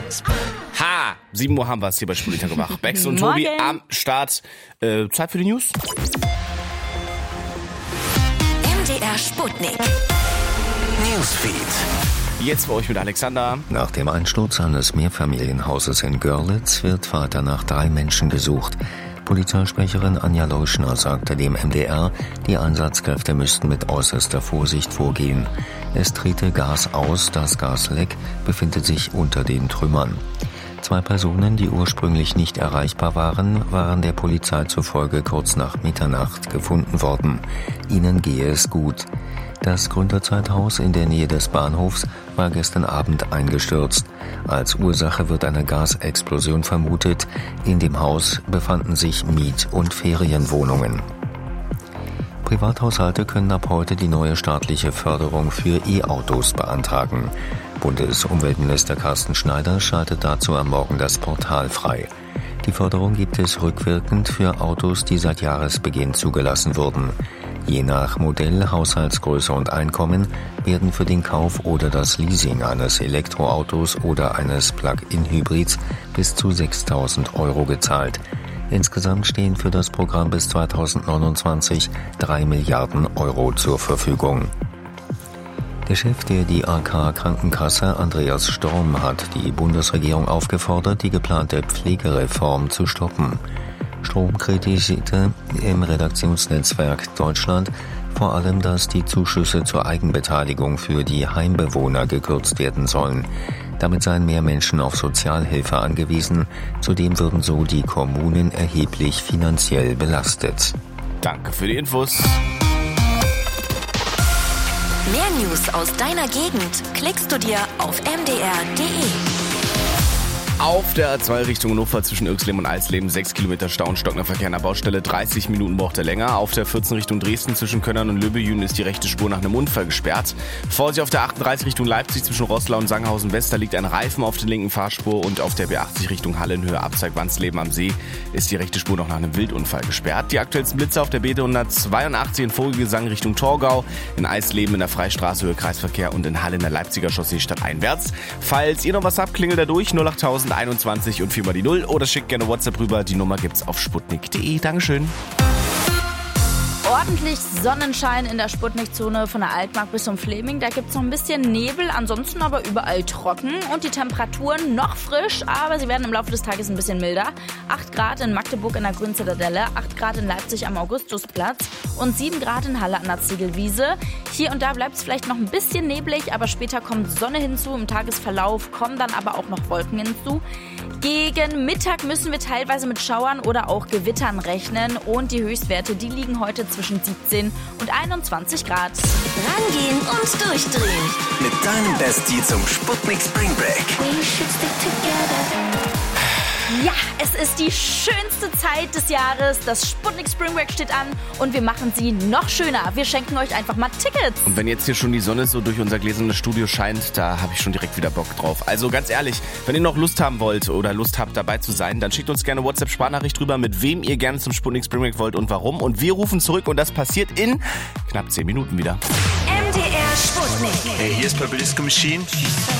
Ha! 7 Uhr haben wir es hier bei Sputnik gemacht. Bex und Tobi am Start. Zeit für die News. MDR Sputnik. Newsfeed. Jetzt für euch mit Alexander. Nach dem Einsturz eines Mehrfamilienhauses in Görlitz wird weiter nach 3 Menschen gesucht. Polizeisprecherin Anja Leuschner sagte dem MDR, die Einsatzkräfte müssten mit äußerster Vorsicht vorgehen. Es trete Gas aus, das Gasleck befindet sich unter den Trümmern. 2 Personen, die ursprünglich nicht erreichbar waren der Polizei zufolge kurz nach Mitternacht gefunden worden. Ihnen gehe es gut. Das Gründerzeithaus in der Nähe des Bahnhofs war gestern Abend eingestürzt. Als Ursache wird eine Gasexplosion vermutet. In dem Haus befanden sich Miet- und Ferienwohnungen. Privathaushalte können ab heute die neue staatliche Förderung für E-Autos beantragen. Bundesumweltminister Carsten Schneider schaltet dazu am Morgen das Portal frei. Die Förderung gibt es rückwirkend für Autos, die seit Jahresbeginn zugelassen wurden. Je nach Modell, Haushaltsgröße und Einkommen werden für den Kauf oder das Leasing eines Elektroautos oder eines Plug-in-Hybrids bis zu 6.000 € gezahlt. Insgesamt stehen für das Programm bis 2029 3 Milliarden € zur Verfügung. Der Chef der DAK-Krankenkasse, Andreas Storm, hat die Bundesregierung aufgefordert, die geplante Pflegereform zu stoppen. Storm kritisierte im Redaktionsnetzwerk Deutschland vor allem, dass die Zuschüsse zur Eigenbeteiligung für die Heimbewohner gekürzt werden sollen. Damit seien mehr Menschen auf Sozialhilfe angewiesen. Zudem würden so die Kommunen erheblich finanziell belastet. Danke für die Infos. Mehr News aus deiner Gegend klickst du dir auf mdr.de. Auf der A2 Richtung Hannover zwischen Irxleben und Eisleben 6 Kilometer Stau und stockender Verkehr an der Baustelle, 30 Minuten braucht er länger. Auf der 14 Richtung Dresden zwischen Könnern und Löbejün ist die rechte Spur nach einem Unfall gesperrt. Vorsicht auf der 38 Richtung Leipzig zwischen Roßlau und Sangerhausen West, da liegt ein Reifen auf der linken Fahrspur und auf der B80 Richtung Halle in Höhe Abzweig Wandsleben am See ist die rechte Spur noch nach einem Wildunfall gesperrt. Die aktuellsten Blitze auf der B182 in Vogelgesang Richtung Torgau, in Eisleben in der Freistraße Höhe Kreisverkehr und in Halle in der Leipziger Chaussee stadteinwärts. Falls ihr noch was habt, klingelt da durch 08021 und 4 mal die 0 oder schickt gerne WhatsApp rüber. Die Nummer gibt's auf sputnik.de. Dankeschön. Ordentlich Sonnenschein in der Sputnik-Zone von der Altmark bis zum Fleming. Da gibt's noch ein bisschen Nebel, ansonsten aber überall trocken und die Temperaturen noch frisch, aber sie werden im Laufe des Tages ein bisschen milder. 8 Grad in Magdeburg in der Grünen Zitadelle, 8 Grad in Leipzig am Augustusplatz und 7 Grad in Halle an der Ziegelwiese. Hier und da bleibt's vielleicht noch ein bisschen neblig, aber später kommt Sonne hinzu. Im Tagesverlauf kommen dann aber auch noch Wolken hinzu. Gegen Mittag müssen wir teilweise mit Schauern oder auch Gewittern rechnen und die Höchstwerte, die liegen heute zwischen 17 und 21 Grad. Rangehen und durchdrehen. Mit deinem Bestie zum Sputnik Spring Break. Ja, es ist die schönste Zeit des Jahres. Das Sputnik Spring Break steht an und wir machen sie noch schöner. Wir schenken euch einfach mal Tickets. Und wenn jetzt hier schon die Sonne so durch unser gläsernes Studio scheint, da habe ich schon direkt wieder Bock drauf. Also ganz ehrlich, wenn ihr noch Lust haben wollt oder Lust habt dabei zu sein, dann schickt uns gerne WhatsApp-Sprachnachricht rüber, mit wem ihr gerne zum Sputnik Spring Break wollt und warum. Und wir rufen zurück und das passiert in knapp 10 Minuten wieder. MDR Sputnik. Hey, hier ist Purple Disco Machine.